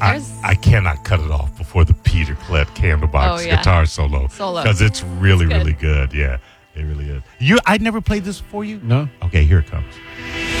I cannot cut it off before the Peter Klett Candlebox guitar solo. Because it's really, really good. Yeah, it really is. I never played this for you? No. Okay, here it comes.